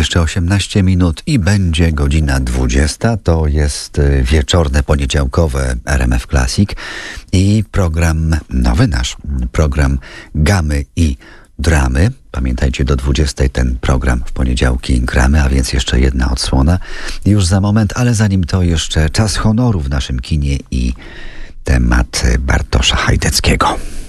Jeszcze 18 minut i będzie godzina 20. To jest wieczorne, poniedziałkowe RMF Classic i program, nowy nasz program Gamy i Dramy. Pamiętajcie, do 20 ten program w poniedziałki gramy, a więc jeszcze jedna odsłona już za moment, ale zanim to jeszcze czas honoru w naszym kinie i temat Bartosza Hajdeckiego.